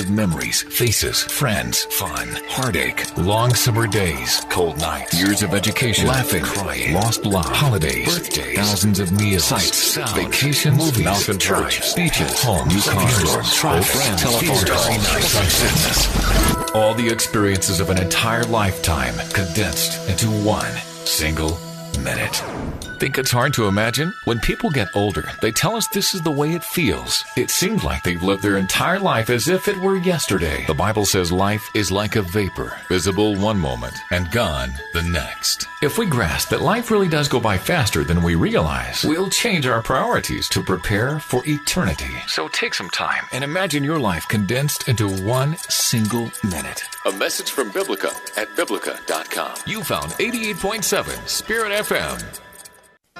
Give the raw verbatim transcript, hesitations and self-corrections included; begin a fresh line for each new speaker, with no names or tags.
Vivid memories, faces, friends, fun, heartache, long summer days, cold nights, years of education, laughing, crying, lost love, holidays, birthdays, thousands of meals, sights, sounds, vacations, movies, mountain drives, beaches, home, new cars, travel, friends, telephone calls, all the experiences of an entire lifetime condensed into one single minute. Think it's hard to imagine? When people get older, they tell us this is the way it feels. It seems like they've lived their entire life as if it were yesterday. The Bible says life is like a vapor, visible one moment and gone the next. If we grasp that life really does go by faster than we realize, we'll change our priorities to prepare for eternity. So take some time and imagine your life condensed into one single minute. A message from Biblica at Biblica dot com. You found eighty-eight point seven Spirit F M.